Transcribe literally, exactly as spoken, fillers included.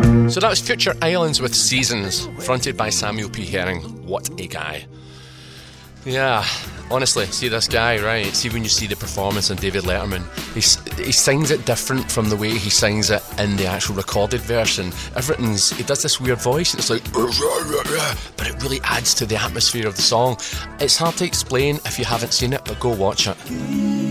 So that was Future Islands with Seasons, fronted by Samuel P. Herring. What a guy. Yeah, honestly, see this guy, right? See when you see the performance on David Letterman, he, he sings it different from the way he sings it in the actual recorded version. Everything's, he does this weird voice, and it's like, but it really adds to the atmosphere of the song. It's hard to explain if you haven't seen it, but go watch it.